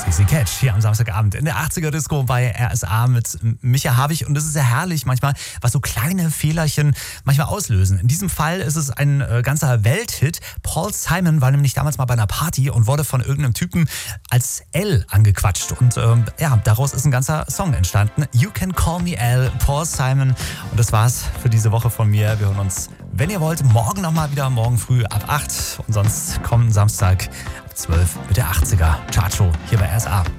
Sexy Catch hier am Samstagabend in der 80er-Disco bei RSA mit Micha Havig. Und es ist sehr herrlich manchmal, was so kleine Fehlerchen manchmal auslösen. In diesem Fall ist es ein ganzer Welthit. Paul Simon war nämlich damals mal bei einer Party und wurde von irgendeinem Typen als L angequatscht. Und daraus ist ein ganzer Song entstanden. You Can Call Me L, Paul Simon. Und das war's für diese Woche von mir. Wir hören uns, wenn ihr wollt, morgen nochmal wieder, morgen früh ab 8. Und sonst kommenden Samstag ab 12 mit der 80er Chartshow hier bei RSA.